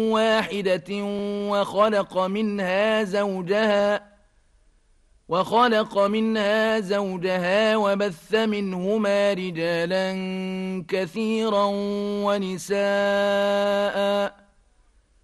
واحدة وخلق منها زوجها وبث منهما رجالا كثيرا ونساء